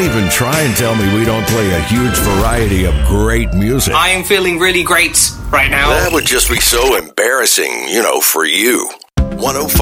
even try and tell me we don't play a huge variety of great music. I am feeling really great right now. That would just be so embarrassing, for you. 105.